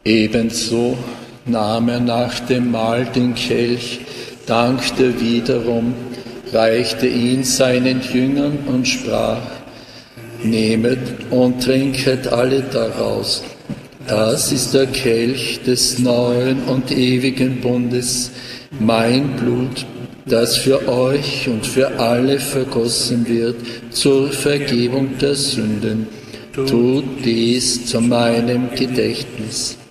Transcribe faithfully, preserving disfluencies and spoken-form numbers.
Ebenso nahm er nach dem Mahl den Kelch, dankte wiederum, reichte ihn seinen Jüngern und sprach: Nehmet und trinket alle daraus. Das ist der Kelch des neuen und ewigen Bundes, mein Blut, das für euch und für alle vergossen wird zur Vergebung der Sünden. Tut dies zu meinem Gedächtnis.